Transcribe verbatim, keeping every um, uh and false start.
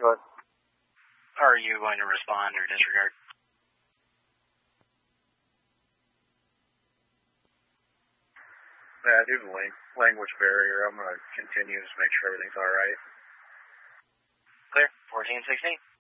Go ahead. Are you going to respond or disregard? Yeah, due to the language barrier, I'm going to continue to make sure everything's all right. Clear. fourteen sixteen.